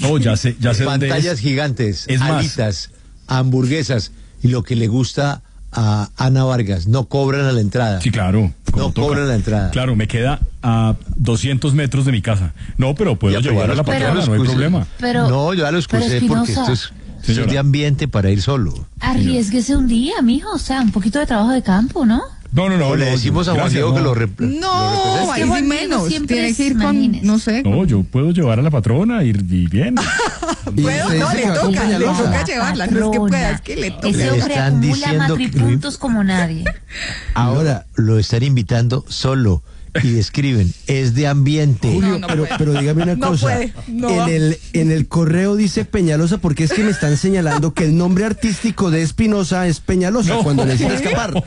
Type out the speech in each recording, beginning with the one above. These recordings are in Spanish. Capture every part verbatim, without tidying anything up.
No, ya sé, ya sé dónde es. Pantallas gigantes, Es más. alitas, hamburguesas y lo que le gusta a Ana Vargas, no cobran a la entrada. Sí, claro. como No toca. cobran la entrada. Claro, me queda a doscientos metros de mi casa. No, pero puedo Ya, pero llevar ya a la los- patrona, pero- no hay problema. Pero, no, yo ya lo pero excusé porque Espinosa, esto es, esto es Señora. de ambiente para ir solo. arriésguese un día, mijo, o sea, un poquito de trabajo de campo, ¿no? No, no, no. O le no, decimos a Juan gracias, Diego no. que lo, rep- lo No, represente. que ahí sí Juan Diego menos. siempre Tiene es, que ir con, imagínese. no sé. No, yo puedo llevar a la patrona y, y bien. Y Puedo, usted no, dice le que va con toca, le Peñalosa. toca llevarla. No es que Patrona. pueda, es que le toca. Ese Le hombre están acumula diciendo que- matripuntos como nadie. Ahora lo están invitando solo y escriben, es de ambiente. Julio, No, no pero, puede. pero dígame una No cosa. puede, no en va. el en el correo dice Peñalosa porque es que me están señalando que el nombre artístico de Espinosa es Peñalosa No. cuando necesita escapar.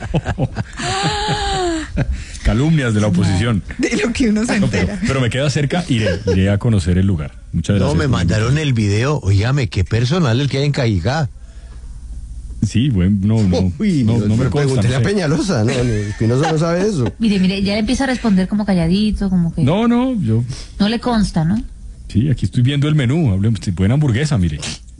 Calumnias de la oposición. De lo que uno se No, pero, entera. pero me queda cerca, iré, iré a conocer el lugar. Muchas gracias. No, me por la mandaron el video, oígame, qué personal el que hay en Cajicá. Sí, bueno, no, no, Uy, no, Dios, no me pero consta. pregúntele No, a sé. Peñalosa, no, ni Espinosa no sabe eso. Mire, mire, ya le empieza a responder como calladito, como que no, no, no, yo, le consta, ¿no? sí, aquí estoy viendo el menú. Hablemos, si buena hamburguesa, mire.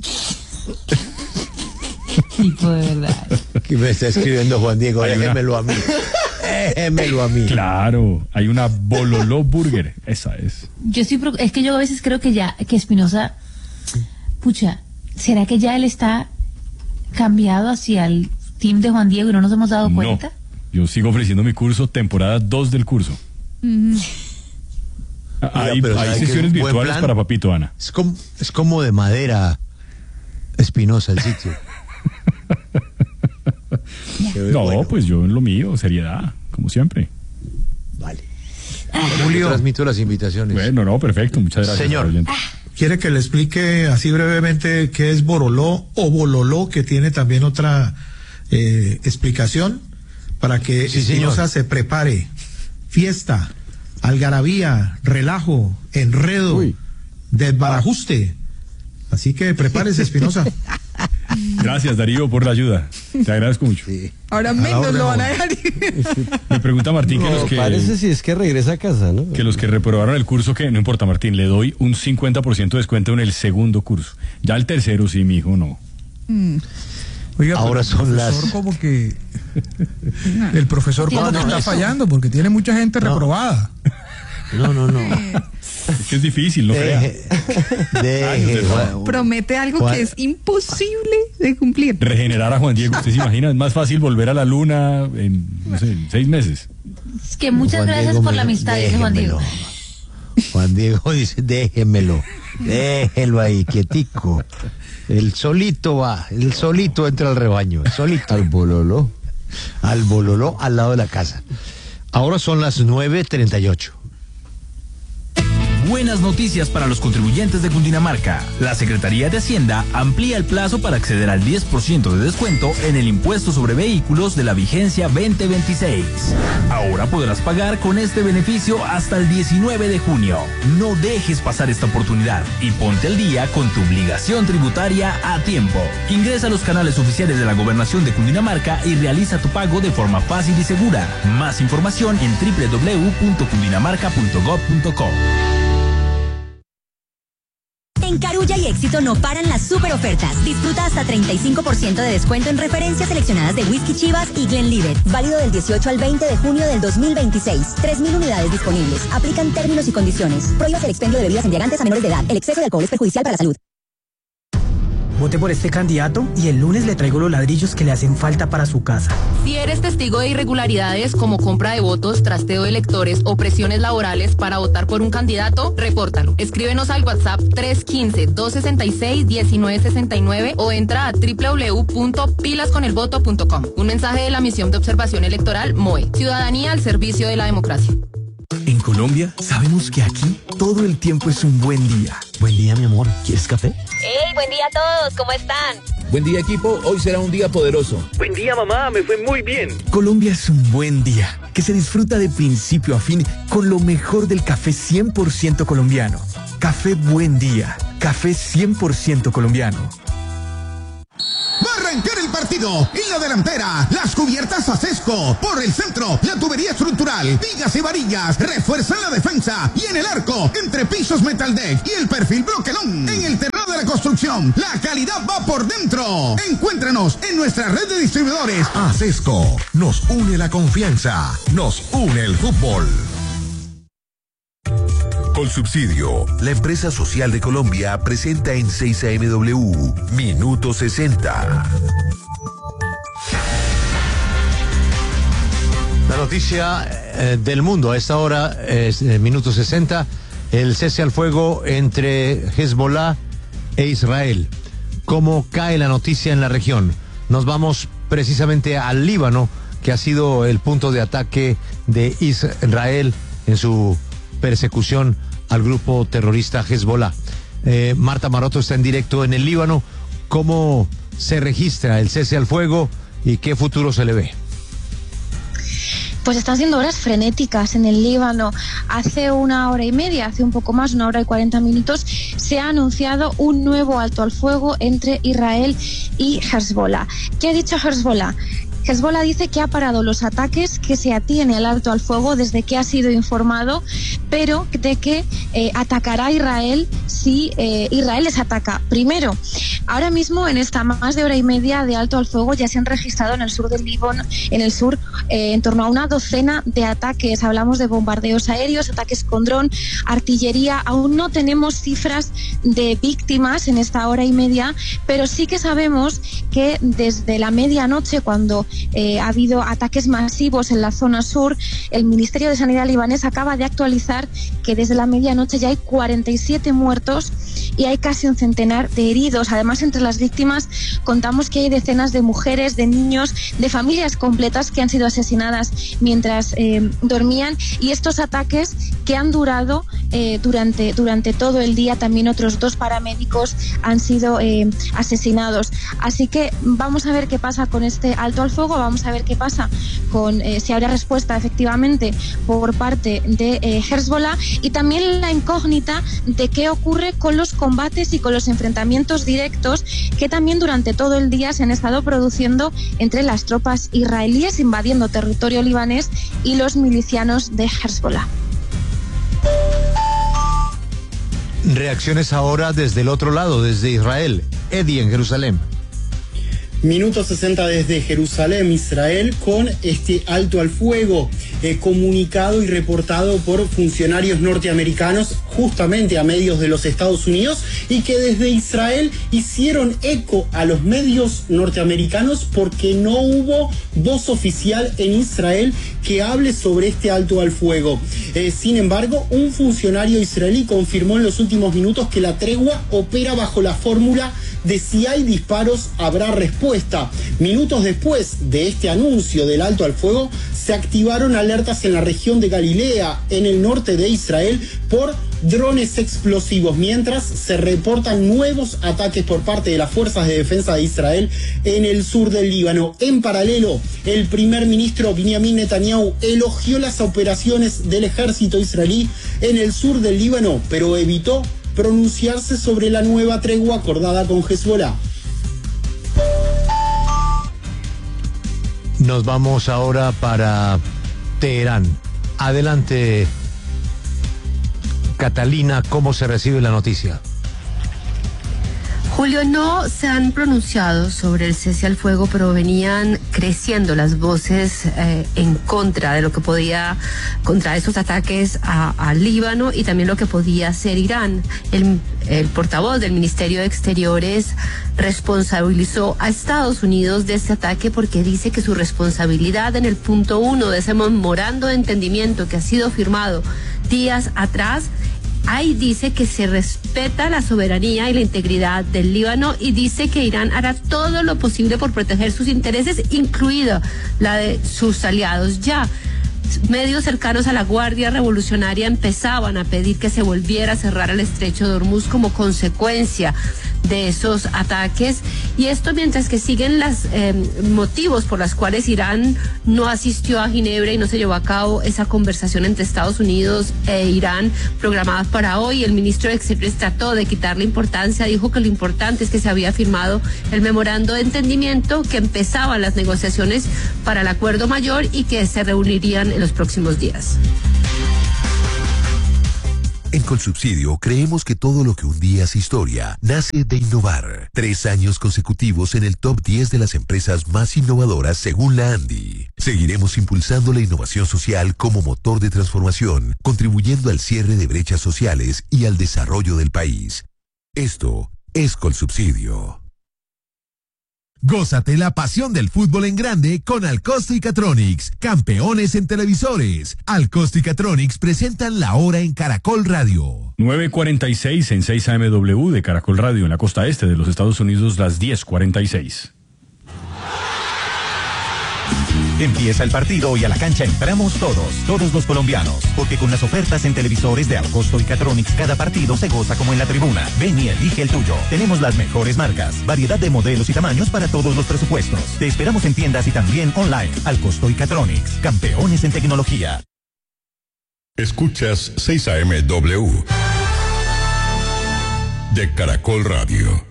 Tipo de verdad. Que me está escribiendo Juan Diego, Hay una- déjemelo a mí. Déjemelo a mí. Claro, hay una Bololó Burger. Esa es. Yo sí, pro- es que yo a veces creo que ya, que Espinosa, pucha, ¿será que ya él está cambiado hacia el team de Juan Diego y no nos hemos dado No, cuenta? yo sigo ofreciendo mi curso, temporada dos del curso. Hay, pero hay ¿sabe qué es sesiones un buen virtuales plan? para Papito, Ana. Es como, es como de madera Espinosa el sitio. Se ve No, bueno. pues yo en lo mío, seriedad, como siempre. Vale. Julio. Yo transmito las invitaciones. Bueno, no, perfecto, muchas gracias. Señor. oyente. ¿Quiere que le explique así brevemente qué es Boroló o Bololó, que tiene también otra eh, explicación para que Sí, Espinosa señor. se prepare? Fiesta, algarabía, relajo, enredo, Uy. desbarajuste. Así que prepárese, Espinosa. Gracias, Darío, por la ayuda. Te agradezco mucho. Sí. Ahora la menos orden, lo van a Juan. dejar ir. Me pregunta Martín que No, los que, parece si es que regresa a casa, ¿no? que los que reprobaron el curso, que no importa, Martín, le doy un cincuenta por ciento de descuento en el segundo curso. Ya el tercero, sí, mi hijo, no. Oiga, Ahora pero son el las- profesor como que el profesor como No, que no, está eso- fallando porque tiene mucha gente No. reprobada. No, no, no. Es que es difícil, no crea. Deje, deje, Juan- Promete algo Juan- que es imposible de cumplir. Regenerar a Juan Diego, ¿usted se imagina? Es más fácil volver a la luna en, no sé, en seis meses. Es que muchas Juan gracias Diego por me- la amistad, dice Juan Diego. déjemelo. Juan Diego dice, déjemelo, déjelo ahí, quietico. El solito va, el solito entra al rebaño, el solito. Al bololo. Al bololó al lado de la casa. Ahora son las nueve treinta y ocho. Buenas noticias para los contribuyentes de Cundinamarca. La Secretaría de Hacienda amplía el plazo para acceder al diez por ciento de descuento en el impuesto sobre vehículos de la vigencia veinte veintiséis. Ahora podrás pagar con este beneficio hasta el diecinueve de junio. No dejes pasar esta oportunidad y ponte al día con tu obligación tributaria a tiempo. Ingresa a los canales oficiales de la Gobernación de Cundinamarca y realiza tu pago de forma fácil y segura. Más información en doble u doble u doble u punto cundinamarca punto gob punto co. En Carulla y Éxito no paran las super ofertas. Disfruta hasta treinta y cinco por ciento de descuento en referencias seleccionadas de Whisky Chivas y Glenlivet. Válido del dieciocho al veinte de junio del dos mil veintiséis. tres mil unidades disponibles. Aplican términos y condiciones. Prohíbas el expendio de bebidas embriagantes a menores de edad. El exceso de alcohol es perjudicial para la salud. Vote por este candidato y el lunes le traigo los ladrillos que le hacen falta para su casa. Si eres testigo de irregularidades como compra de votos, trasteo de electores o presiones laborales para votar por un candidato, repórtalo. Escríbenos al WhatsApp tres uno cinco, dos seis seis, uno nueve seis nueve o entra a doble u doble u doble u punto pilas con el voto punto com. Un mensaje de la Misión de Observación Electoral M O E. Ciudadanía al servicio de la democracia. En Colombia, sabemos que aquí todo el tiempo es un buen día. Buen día, mi amor. ¿Quieres café? ¡Hey! Buen día a todos. ¿Cómo están? Buen día, equipo. Hoy será un día poderoso. Buen día, mamá. Me fue muy bien. Colombia es un buen día que se disfruta de principio a fin con lo mejor del café cien por ciento colombiano. Café Buen Día. Café cien por ciento colombiano. Va a arrancar el partido. En la delantera, las cubiertas Acesco. Por el centro, la tubería estructural, vigas y varillas refuerzan la defensa. Y en el arco, entre pisos Metaldeck y el perfil Bloquelón. En el terreno para construcción. La calidad va por dentro. Encuéntranos en nuestra red de distribuidores. Acesco, nos une la confianza, nos une el fútbol. Colsubsidio, la empresa social de Colombia, presenta en seis A M W Minuto sesenta. La noticia eh, del mundo a esta hora es eh, Minuto sesenta, el cese al fuego entre Hezbollah e Israel. ¿Cómo cae la noticia en la región? Nos vamos precisamente al Líbano, que ha sido el punto de ataque de Israel en su persecución al grupo terrorista Hezbollah. Eh, Marta Maroto está en directo en el Líbano. ¿Cómo se registra el cese al fuego y qué futuro se le ve? Pues están siendo horas frenéticas en el Líbano. Hace una hora y media, hace un poco más, una hora y cuarenta minutos, se ha anunciado un nuevo alto al fuego entre Israel y Hezbollah. ¿Qué ha dicho Hezbollah? Hezbollah dice que ha parado los ataques, que se atiene al alto al fuego desde que ha sido informado, pero de que eh, atacará a Israel si eh, Israel les ataca primero. Ahora mismo, en esta más de hora y media de alto al fuego, ya se han registrado en el sur del Líbano, en el sur, eh, en torno a una docena de ataques. Hablamos de bombardeos aéreos, ataques con dron, artillería. Aún no tenemos cifras de víctimas en esta hora y media, pero sí que sabemos que desde la medianoche, cuando Eh, ha habido ataques masivos en la zona sur, el Ministerio de Sanidad libanés acaba de actualizar que desde la medianoche ya hay cuarenta y siete muertos y hay casi un centenar de heridos. Además, entre las víctimas contamos que hay decenas de mujeres, de niños, de familias completas que han sido asesinadas mientras eh, dormían, y estos ataques que han durado eh, durante, durante todo el día. También otros dos paramédicos han sido eh, asesinados. Así que vamos a ver qué pasa con este alto al fuego. Vamos a ver qué pasa con eh, si habrá respuesta efectivamente por parte de eh, Hezbollah, y también la incógnita de qué ocurre con los combates y con los enfrentamientos directos que también durante todo el día se han estado produciendo entre las tropas israelíes invadiendo territorio libanés y los milicianos de Hezbollah. Reacciones ahora desde el otro lado, desde Israel. Eddie en Jerusalén. Minuto sesenta desde Jerusalén, Israel, con este alto al fuego eh, comunicado y reportado por funcionarios norteamericanos justamente a medios de los Estados Unidos, y que desde Israel hicieron eco a los medios norteamericanos porque no hubo voz oficial en Israel que hable sobre este alto al fuego. Eh, sin embargo, un funcionario israelí confirmó en los últimos minutos que la tregua opera bajo la fórmula de si hay disparos, habrá respuesta. Minutos después de este anuncio del alto al fuego, se activaron alertas en la región de Galilea, en el norte de Israel, por drones explosivos, mientras se reportan nuevos ataques por parte de las fuerzas de defensa de Israel en el sur del Líbano. En paralelo, el primer ministro Benjamin Netanyahu elogió las operaciones del ejército israelí en el sur del Líbano, pero evitó pronunciarse sobre la nueva tregua acordada con Hezbollah. Nos vamos ahora para Teherán. Adelante, Catalina, ¿cómo se recibe la noticia? Julio, no se han pronunciado sobre el cese al fuego, pero venían creciendo las voces eh, en contra de lo que podía, contra esos ataques al Líbano y también lo que podía hacer Irán. El, el portavoz del Ministerio de Exteriores responsabilizó a Estados Unidos de este ataque porque dice que su responsabilidad en el punto uno de ese memorando de entendimiento que ha sido firmado días atrás, ahí dice que se respeta la soberanía y la integridad del Líbano, y dice que Irán hará todo lo posible por proteger sus intereses, incluida la de sus aliados. Ya medios cercanos a la Guardia Revolucionaria empezaban a pedir que se volviera a cerrar el estrecho de Hormuz como consecuencia de esos ataques, y esto mientras que siguen los eh, motivos por los cuales Irán no asistió a Ginebra y no se llevó a cabo esa conversación entre Estados Unidos e Irán programada para hoy. El ministro de Exteriores trató de quitarle importancia, dijo que lo importante es que se había firmado el memorando de entendimiento, que empezaban las negociaciones para el acuerdo mayor y que se reunirían en los próximos días. En Colsubsidio creemos que todo lo que un día es historia nace de innovar. Tres años consecutivos en el top diez de las empresas más innovadoras según la ANDI. Seguiremos impulsando la innovación social como motor de transformación, contribuyendo al cierre de brechas sociales y al desarrollo del país. Esto es Colsubsidio. Gózate la pasión del fútbol en grande con Alcosto y Catronics, campeones en televisores. Alcosto y Catronics presentan La Hora en Caracol Radio. nueve cuarenta y seis en seis A M W de Caracol Radio en la costa este de los Estados Unidos, las diez cuarenta y seis. Empieza el partido y a la cancha entramos todos, todos los colombianos, porque con las ofertas en televisores de Alcosto y Catronics cada partido se goza como en la tribuna. Ven y elige el tuyo. Tenemos las mejores marcas, variedad de modelos y tamaños para todos los presupuestos. Te esperamos en tiendas y también online. Alcosto y Catronics, campeones en tecnología. Escuchas seis A M W de Caracol Radio.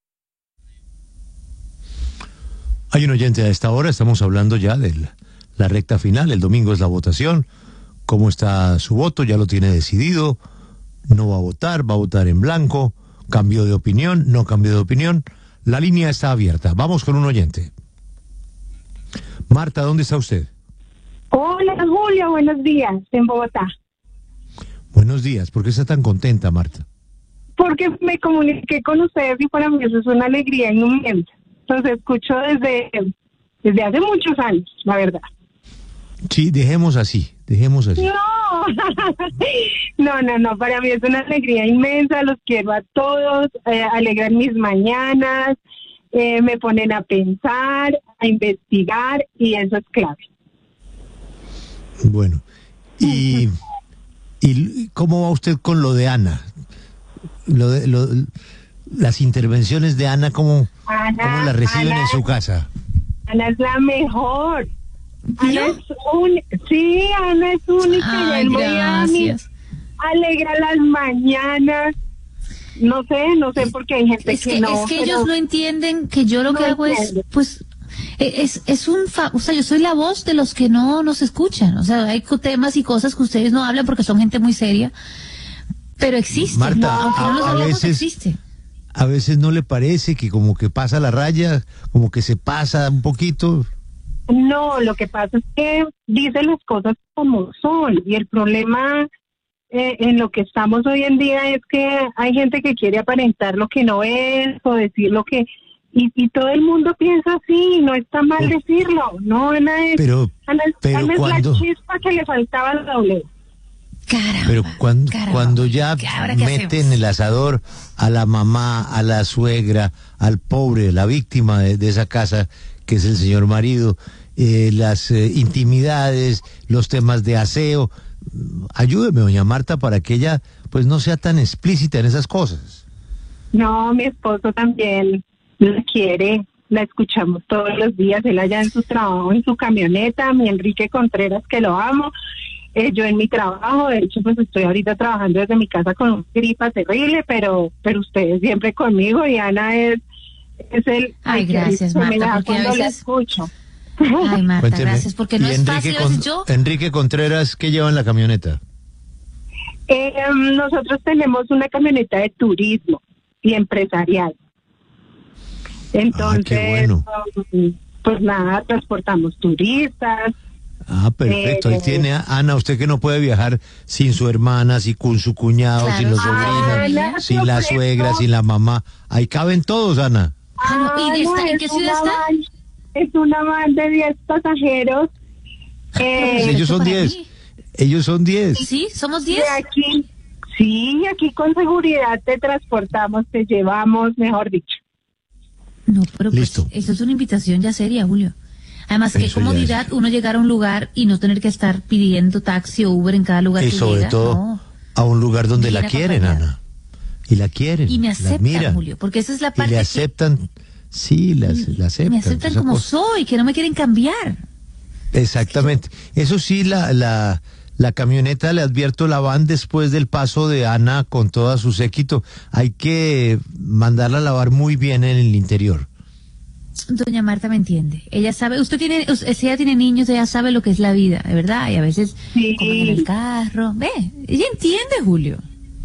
Hay un oyente a esta hora, estamos hablando ya de la recta final, el domingo es la votación. ¿Cómo está su voto? ¿Ya lo tiene decidido? ¿No va a votar? ¿Va a votar en blanco? ¿Cambió de opinión? ¿No cambió de opinión? La línea está abierta. Vamos con un oyente. Marta, ¿dónde está usted? Hola, Julio, buenos días, en Bogotá. Buenos días, ¿por qué está tan contenta, Marta? Porque me comuniqué con ustedes y para mí eso es una alegría inmensa. Los escucho desde, desde hace muchos años, la verdad. Sí, dejemos así, dejemos así. No, no, no, no, para mí es una alegría inmensa, los quiero a todos, eh, alegran mis mañanas, eh, me ponen a pensar, a investigar y eso es clave. Bueno, ¿y, y cómo va usted con lo de Ana? Lo de, lo, las intervenciones de Ana, ¿cómo, Ana, cómo las reciben Ana en su es, casa? Ana es la mejor. Ana es un, sí, Ana es única. Ay, y en Miami gracias. alegra las mañanas. No sé, no sé por qué hay gente Es que, que, no. es que pero ellos no entienden que yo lo no que hago entienden. es, pues, es, es un, fa o sea, yo soy la voz de los que no nos escuchan. O sea, hay temas y cosas que ustedes no hablan porque son gente muy seria, pero existe. Marta, aunque no los a, a hablemos, veces, existe. a veces no le parece que como que pasa la raya, como que se pasa un poquito. No, lo que pasa es que dice las cosas como son y el problema eh, en lo que estamos hoy en día es que hay gente que quiere aparentar lo que no es o decir lo que y, y todo el mundo piensa así, no está mal decirlo, no, Ana es, Pero, Ana es, pero Ana es cuando- la chispa que le faltaba al doble. Pero cuando, caramba. cuando ya ¿Ahora qué meten hacemos? en el asador a la mamá, a la suegra, al pobre, la víctima de, de esa casa, que es el señor marido, eh, las eh, intimidades, los temas de aseo, ayúdeme, doña Marta, para que ella pues no sea tan explícita en esas cosas. No, mi esposo también la quiere, la escuchamos todos los días, él allá en su trabajo, en su camioneta, mi Enrique Contreras, que lo amo, eh, yo en mi trabajo, de hecho pues estoy ahorita trabajando desde mi casa con una gripa terrible, pero pero ustedes siempre conmigo y Ana es, es el... Ay, qué gracias, risa me Marta, da porque a cuando la veces- escucho. Ay, Marta, Cuénteme. gracias, porque no Y es Enrique fácil. A Con- veces yo, Enrique Contreras, ¿qué lleva en la camioneta? Eh, em, nosotros tenemos una camioneta de turismo y empresarial. Entonces, bueno. um, pues nada, transportamos turistas. Ah, perfecto. Ahí Eh, tiene a Ana, usted que no puede viajar sin su hermana, sin con su cuñado, Claro, sin los sí. sobrinos, Ana, sin la perfecto. suegra, sin la mamá. Ahí caben todos, Ana. Ah, ¿y no, está- en es qué ciudad una está? van- Es una van de diez pasajeros. Eh, Pues ellos son diez. Ellos son diez. Sí, somos diez. De aquí, sí, aquí con seguridad te transportamos, te llevamos, mejor dicho. No, pero pues Listo. eso es una invitación ya seria, Julio. Además, qué Eso ya comodidad uno llegar a un lugar y no tener que estar pidiendo taxi o Uber en cada lugar Y que sobre llega. todo No. a un lugar donde Bien la quieren, acompañada. Ana. Y la quieren. Y me la aceptan, admiran, Julio, porque esa es la Y parte le que aceptan. Sí, las, la aceptan. me aceptan esa como cosa. soy, que no me quieren cambiar. Exactamente. Eso sí, la, la, la camioneta, le advierto, la van después del paso de Ana con toda su séquito. Hay que mandarla a lavar muy bien en el interior. Doña Marta me entiende. Ella sabe, usted tiene, usted- si ella tiene niños, ella sabe lo que es la vida, de verdad. Y a veces comen en el carro. Ve, ella entiende, Julio.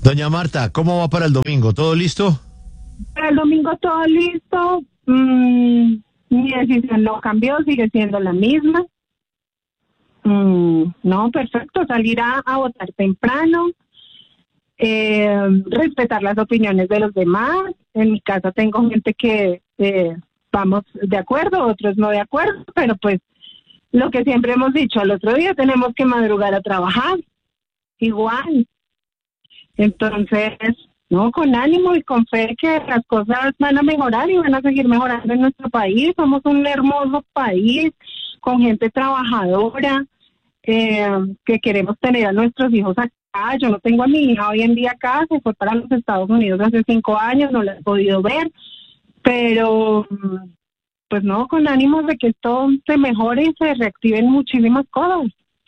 Doña Marta, ¿cómo va para el domingo? ¿Todo listo? Para el domingo todo listo. Mm, mi decisión no cambió, sigue siendo la misma. Mm, no, perfecto, salir a, a votar temprano, eh, respetar las opiniones de los demás. En mi casa tengo gente que eh, vamos de acuerdo, otros no de acuerdo, pero pues lo que siempre hemos dicho, al otro día tenemos que madrugar a trabajar, igual. Entonces, no, con ánimo y con fe que las cosas van a mejorar y van a seguir mejorando en nuestro país. Somos un hermoso país con gente trabajadora, eh, que queremos tener a nuestros hijos acá. Yo no tengo a mi hija hoy en día acá, se fue para los Estados Unidos hace cinco años, no la he podido ver, pero pues no, con ánimos de que esto se mejore y se reactiven muchísimas cosas.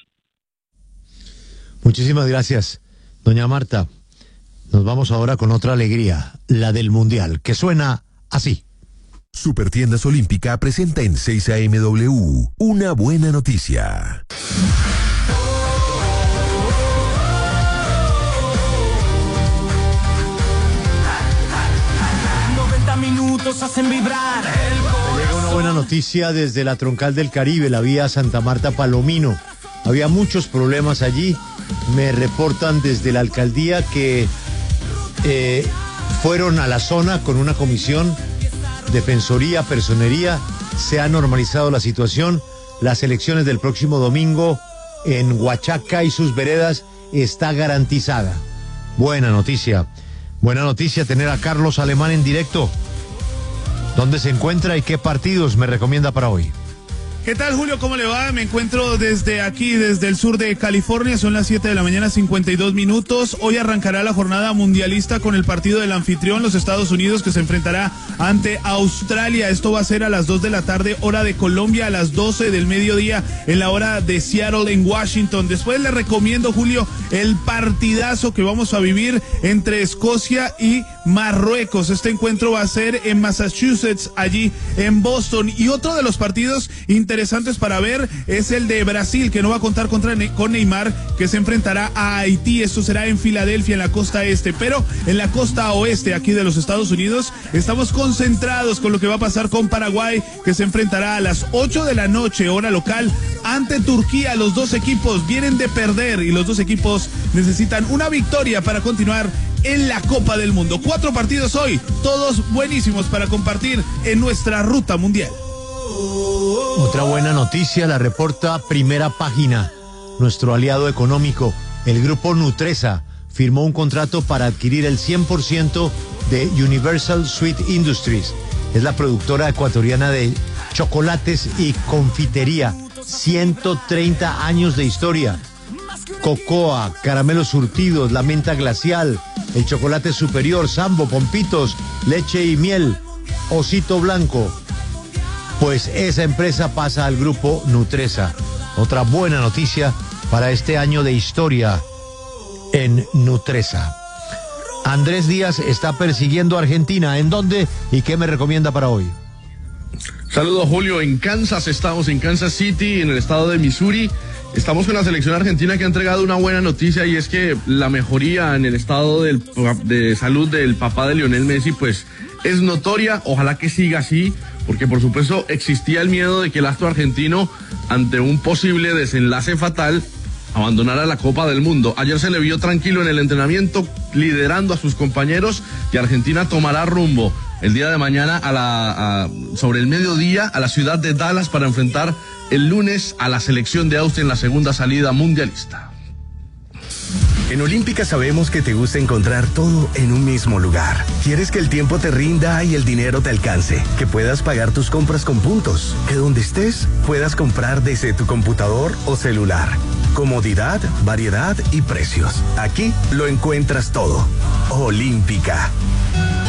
Muchísimas gracias, doña Marta. Nos vamos ahora con otra alegría, la del Mundial, que suena así. Supertiendas Olímpica presenta en seis A M W una buena noticia. noventa minutos hacen vibrar el corazón. Llega una buena noticia desde la troncal del Caribe, la vía Santa Marta Palomino. Había muchos problemas allí. Me reportan desde la alcaldía que eh, fueron a la zona con una comisión, defensoría, personería. Se ha normalizado la situación. Las elecciones del próximo domingo en Huachaca y sus veredas está garantizada. Buena noticia. Buena noticia tener a Carlos Alemán en directo. ¿Dónde se encuentra y qué partidos me recomienda para hoy? ¿Qué tal, Julio? ¿Cómo le va? Me encuentro desde aquí, desde el sur de California. Son las siete de la mañana, cincuenta y dos minutos. Hoy arrancará la jornada mundialista con el partido del anfitrión, los Estados Unidos, que se enfrentará ante Australia. Esto va a ser a las dos de la tarde, hora de Colombia, a las doce del mediodía, en la hora de Seattle, en Washington. Después le recomiendo, Julio, el partidazo que vamos a vivir entre Escocia y Marruecos. Este encuentro va a ser en Massachusetts, allí en Boston. Y otro de los partidos interesantes interesantes para ver es el de Brasil, que no va a contar contra ne con Neymar, que se enfrentará a Haití. Esto será en Filadelfia, en la costa este, pero en la costa oeste aquí de los Estados Unidos estamos concentrados con lo que va a pasar con Paraguay, que se enfrentará a las ocho de la noche, hora local, ante Turquía. Los dos equipos vienen de perder y los dos equipos necesitan una victoria para continuar en la Copa del Mundo. Cuatro partidos hoy, todos buenísimos para compartir en nuestra ruta mundial. Otra buena noticia la reporta Primera Página. Nuestro aliado económico, el grupo Nutresa, firmó un contrato para adquirir el cien por ciento de Universal Sweet Industries. Es la productora ecuatoriana de chocolates y confitería. ciento treinta años de historia. Cocoa, caramelos surtidos, la menta glacial, el chocolate superior, Sambo, pompitos, leche y miel, osito blanco. Pues esa empresa pasa al grupo Nutresa. Otra buena noticia para este año de historia en Nutresa. Andrés Díaz está persiguiendo a Argentina. ¿En dónde y qué me recomienda para hoy? Saludos, Julio. En Kansas estamos, en Kansas City, en el estado de Missouri. Estamos con la selección argentina, que ha entregado una buena noticia, y es que la mejoría en el estado del, de salud del papá de Lionel Messi pues es notoria. Ojalá que siga así, porque por supuesto existía el miedo de que el astro argentino, ante un posible desenlace fatal, abandonara la Copa del Mundo. Ayer se le vio tranquilo en el entrenamiento, liderando a sus compañeros, y Argentina tomará rumbo el día de mañana a la, a, sobre el mediodía a la ciudad de Dallas para enfrentar el lunes a la selección de Austria en la segunda salida mundialista. En Olímpica sabemos que te gusta encontrar todo en un mismo lugar. Quieres que el tiempo te rinda y el dinero te alcance, que puedas pagar tus compras con puntos, que donde estés puedas comprar desde tu computador o celular. Comodidad, variedad y precios. Aquí lo encuentras todo. Olímpica,